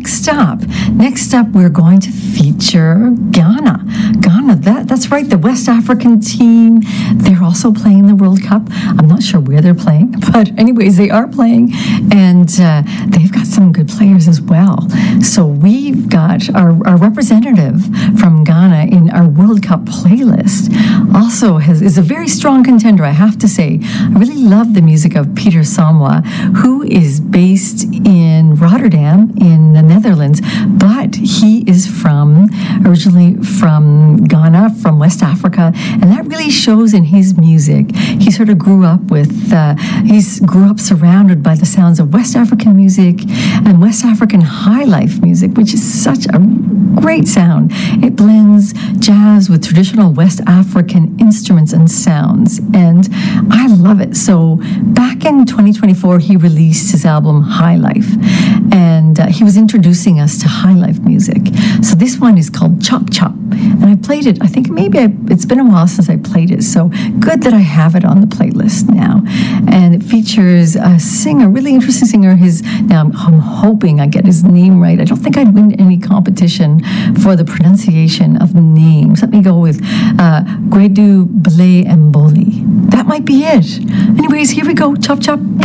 next up, we're going to feature Ghana. That's right, the West African team. They're also playing the World Cup. I'm not sure where they're playing, but anyways, they are playing, and they've got some good players as well. So we've got our representative from Ghana in our World Cup playlist. Also is a very strong contender, I have to say. I really love the music of Peter Samwa, who is based in Rotterdam in the Netherlands, but he is originally from Ghana, from West Africa, and that really shows in his music. He sort of grew up surrounded by the sounds of West African music and West African high life music, which is such a great sound. It blends jazz with traditional West African instruments and sounds, and I love it. So back in 2024, he released his album High Life, and he was introducing us to high life music. So this one is called Chop Chop, and I played it. I think it's been a while since I played it, so good that I have it on the playlist now. And it features a singer, really interesting singer. I'm hoping I get his name right. I don't think I'd win any competition for the pronunciation of names. Let me go with Gwedu Blay Mboli. That might be it. Anyways, here we go. Chop Chop.